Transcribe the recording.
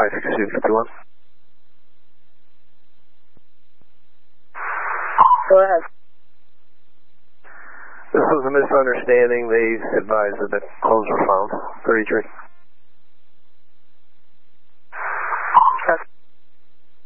56251. Go ahead. This was a misunderstanding. They advised that the clothes were found. 33.